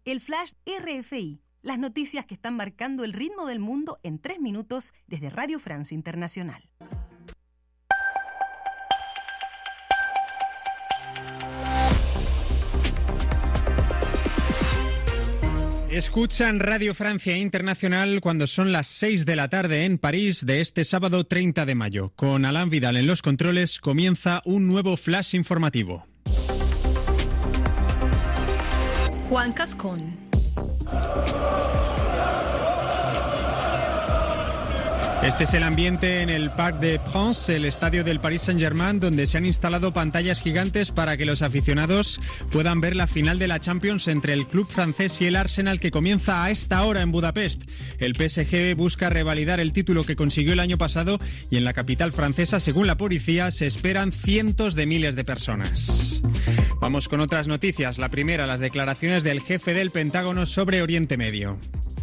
El Flash RFI, las noticias que están marcando el ritmo del mundo en 3 minutos desde Radio France Internacional. Escuchan Radio Francia Internacional cuando son las 6 de la tarde en París de este sábado 30 de mayo. Con Alain Vidal en los controles comienza un nuevo flash informativo. Juan Cascón. Este es el ambiente en el Parc des Princes, el estadio del Paris Saint-Germain, donde se han instalado pantallas gigantes para que los aficionados puedan ver la final de la Champions entre el club francés y el Arsenal, que comienza a esta hora en Budapest. El PSG busca revalidar el título que consiguió el año pasado y en la capital francesa, según la policía, se esperan cientos de miles de personas. Vamos con otras noticias. La primera, las declaraciones del jefe del Pentágono sobre Oriente Medio.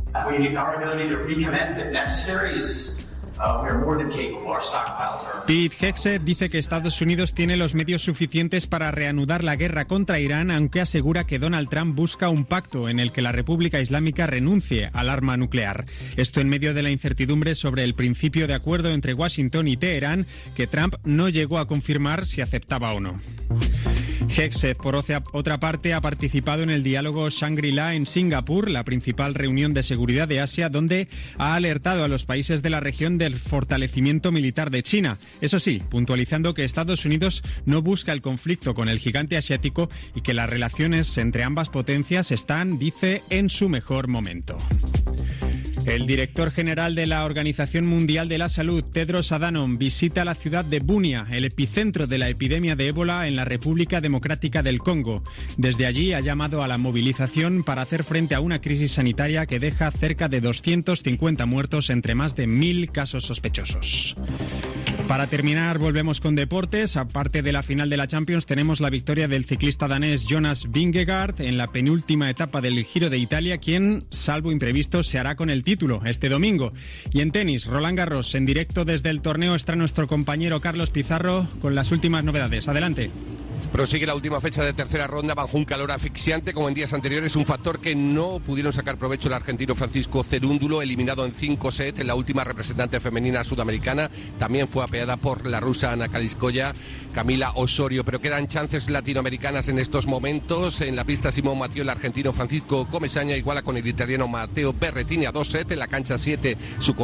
Pete Hegseth dice que Estados Unidos tiene los medios suficientes para reanudar la guerra contra Irán, aunque asegura que Donald Trump busca un pacto en el que la República Islámica renuncie al arma nuclear. Esto en medio de la incertidumbre sobre el principio de acuerdo entre Washington y Teherán, que Trump no llegó a confirmar si aceptaba o no. Hegseth, por otra parte, ha participado en el diálogo Shangri-La en Singapur, la principal reunión de seguridad de Asia, donde ha alertado a los países de la región del fortalecimiento militar de China. Eso sí, puntualizando que Estados Unidos no busca el conflicto con el gigante asiático y que las relaciones entre ambas potencias están, dice, en su mejor momento. El director general de la Organización Mundial de la Salud, Tedros Adhanom, visita la ciudad de Bunia, el epicentro de la epidemia de ébola en la República Democrática del Congo. Desde allí ha llamado a la movilización para hacer frente a una crisis sanitaria que deja cerca de 250 muertos entre más de 1.000 casos sospechosos. Para terminar, volvemos con deportes. Aparte de la final de la Champions, tenemos la victoria del ciclista danés Jonas Vingegaard en la penúltima etapa del Giro de Italia, quien, salvo imprevistos, se hará con el título este domingo. Y en tenis, Roland Garros, en directo desde el torneo está nuestro compañero Carlos Pizarro con las últimas novedades. Adelante. Prosigue la última fecha de tercera ronda bajo un calor asfixiante como en días anteriores, un factor que no pudieron sacar provecho el argentino Francisco Cerúndulo, eliminado en 5 sets en la última representante femenina sudamericana. También fue apeada por la rusa Ana Kaliskoya, Camila Osorio, pero quedan chances latinoamericanas en estos momentos. En la pista Simón Mathieu, el argentino Francisco Comesaña iguala con el italiano Matteo Berrettini a 2 sets, en la cancha 7 su